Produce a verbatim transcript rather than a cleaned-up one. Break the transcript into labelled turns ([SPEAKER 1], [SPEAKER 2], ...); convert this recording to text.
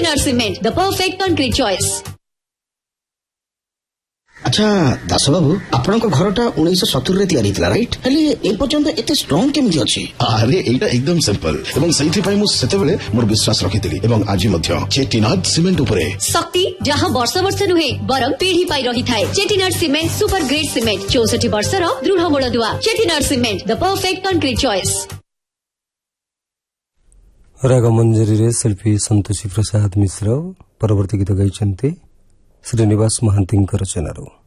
[SPEAKER 1] Chettinad Cement, the perfect concrete choice.
[SPEAKER 2] अच्छा दास बाबू आपण घरटा उन्नीस सत्तर रे तैयारी थिला राइट हेले ए पर्यंत एते स्ट्रांग केमि अछि
[SPEAKER 3] अरे एटा एकदम सिंपल एवं सही पई मु सेते बेले मोर विश्वास रखितिली एवं आज मध्य चेट्टिनाड सीमेंट उपरे
[SPEAKER 1] शक्ति जहां वर्ष वर्ष नुहे बरम पीढ़ी पाई रही थाए Chettinad cement super great cement चौसठ वर्ष रो दृढ़ मूलदुआ Chettinad cement the perfect concrete choice.
[SPEAKER 4] राग मंजरी रे शिल्पी संतोषी प्रसाद मिश्र परवर्ती गीत गाइछन्ते श्रीनिवास महांती रचनारू।